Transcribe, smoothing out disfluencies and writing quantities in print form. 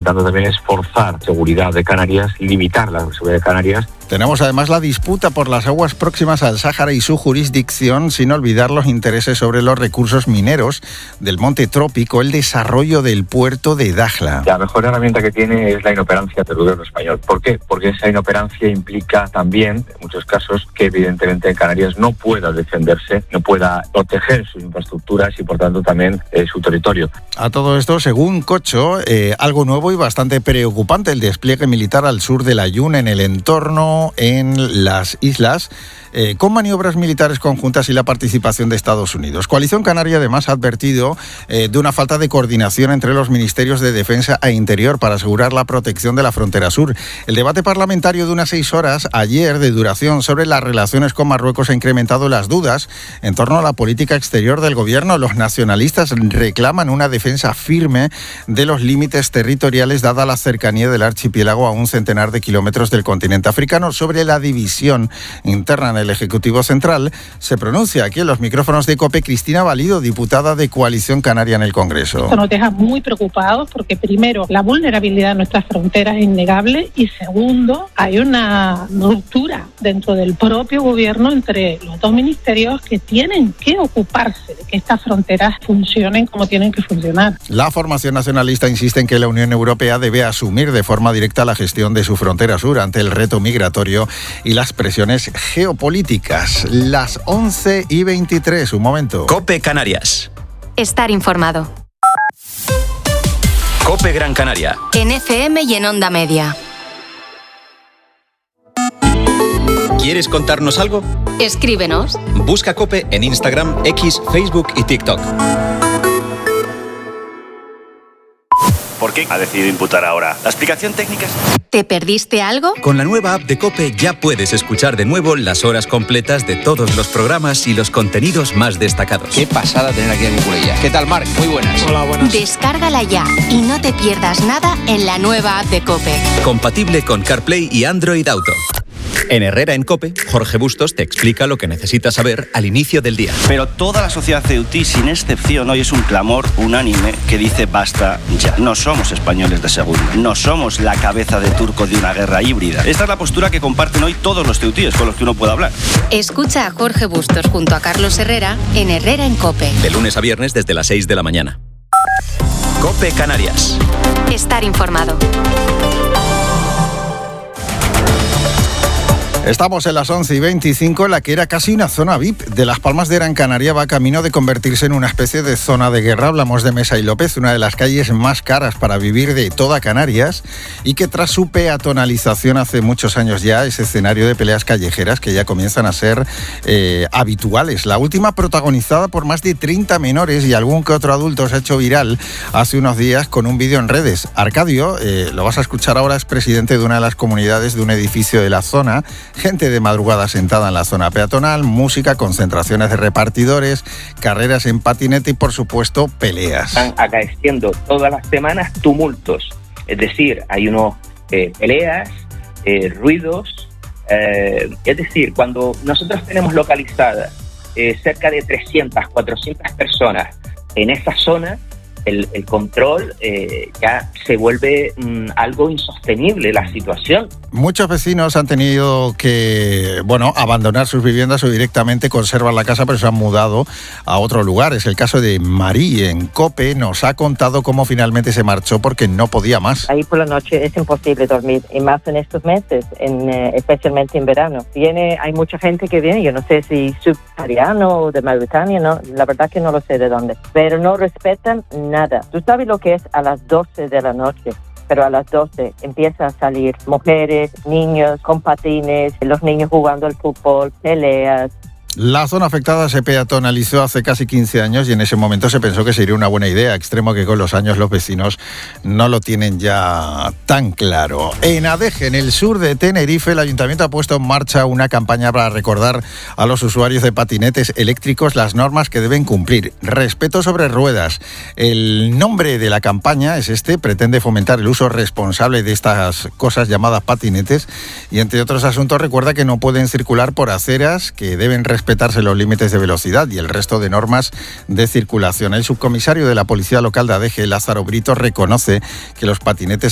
intentando también esforzar la seguridad de Canarias, limitar la seguridad de Canarias. Tenemos además la disputa por las aguas próximas al Sáhara y su jurisdicción, sin olvidar los intereses sobre los recursos mineros del monte Trópico, el desarrollo del puerto de Dakhla. La mejor herramienta que tiene es la inoperancia del gobierno español. ¿Por qué? Porque esa inoperancia implica también, en muchos casos, que evidentemente Canarias no pueda defenderse, no pueda proteger sus infraestructuras y por tanto también su territorio. A todo esto, según Cocho, algo nuevo y bastante preocupante, el despliegue militar al sur de la Yuna, en el entorno, en las islas, con maniobras militares conjuntas y la participación de Estados Unidos. Coalición Canaria además ha advertido de una falta de coordinación entre los ministerios de Defensa e Interior para asegurar la protección de la frontera sur. El debate parlamentario de unas 6 horas ayer de duración sobre las relaciones con Marruecos ha incrementado las dudas en torno a la política exterior del gobierno. Los nacionalistas reclaman una defensa firme de los límites territoriales dada la cercanía del archipiélago a un centenar de kilómetros del continente africano. Sobre la división interna en el Ejecutivo Central, se pronuncia aquí en los micrófonos de COPE Cristina Valido, diputada de Coalición Canaria en el Congreso. Esto nos deja muy preocupados porque, primero, la vulnerabilidad de nuestras fronteras es innegable y, segundo, hay una ruptura dentro del propio gobierno entre los dos ministerios que tienen que ocuparse de que estas fronteras funcionen como tienen que funcionar. La formación nacionalista insiste en que la Unión Europea debe asumir de forma directa la gestión de su frontera sur ante el reto migratorio y las presiones geopolíticas. Las 11:23, un momento. COPE Canarias. Estar informado. COPE Gran Canaria. En FM y en Onda Media. ¿Quieres contarnos algo? Escríbenos. Busca COPE en Instagram, X, Facebook y TikTok. ¿Por qué ha decidido imputar ahora? ¿La explicación técnica es...? ¿Te perdiste algo? Con la nueva app de COPE ya puedes escuchar de nuevo las horas completas de todos los programas y los contenidos más destacados. Qué pasada tener aquí a Nicolella. ¿Qué tal, Marc? Muy buenas. Hola, buenas. Descárgala ya y no te pierdas nada en la nueva app de COPE. Compatible con CarPlay y Android Auto. En Herrera en COPE, Jorge Bustos te explica lo que necesitas saber al inicio del día. Pero toda la sociedad ceutí, sin excepción, hoy es un clamor unánime que dice basta ya. No somos españoles de segunda, no somos la cabeza de turco de una guerra híbrida. Esta es la postura que comparten hoy todos los ceutíes con los que uno puede hablar. Escucha a Jorge Bustos junto a Carlos Herrera en Herrera en COPE. De lunes a viernes desde las 6 de la mañana. COPE Canarias. Estar informado. Estamos en las 11:25, en la que era casi una zona VIP de Las Palmas de Gran Canaria va camino de convertirse en una especie de zona de guerra. Hablamos de Mesa y López, una de las calles más caras para vivir de toda Canarias y que tras su peatonalización hace muchos años ya es escenario de peleas callejeras que ya comienzan a ser habituales. La última protagonizada por más de 30 menores y algún que otro adulto se ha hecho viral hace unos días con un vídeo en redes. Arcadio, lo vas a escuchar ahora, es presidente de una de las comunidades de un edificio de la zona. Gente de madrugada sentada en la zona peatonal, música, concentraciones de repartidores, carreras en patinete y, por supuesto, peleas. Están acaeciendo todas las semanas tumultos. Es decir, hay peleas, ruidos. Es decir, cuando nosotros tenemos localizadas cerca de 300, 400 personas en esa zona, el control ya se vuelve algo insostenible la situación. Muchos vecinos han tenido que, abandonar sus viviendas o directamente conservan la casa, pero se han mudado a otro lugar. Es el caso de Marí en COPE. Nos ha contado cómo finalmente se marchó porque no podía más. Ahí por la noche es imposible dormir, y más en estos meses, especialmente en verano. Hay mucha gente que viene, yo no sé si subsahariano o de Mauritania, no, la verdad que no lo sé de dónde, pero no respetan nada. Tú sabes lo que es a las 12 de la noche, pero a las 12 empiezan a salir mujeres, niños con patines, los niños jugando al fútbol, peleas. La zona afectada se peatonalizó hace casi 15 años y en ese momento se pensó que sería una buena idea, extremo que con los años los vecinos no lo tienen ya tan claro. En Adeje, en el sur de Tenerife, el ayuntamiento ha puesto en marcha una campaña para recordar a los usuarios de patinetes eléctricos las normas que deben cumplir. Respeto sobre ruedas. El nombre de la campaña es pretende fomentar el uso responsable de estas cosas llamadas patinetes y, entre otros asuntos, recuerda que no pueden circular por aceras, que deben respetarse los límites de velocidad y el resto de normas de circulación. El subcomisario de la Policía Local de Adeje, Lázaro Brito, reconoce que los patinetes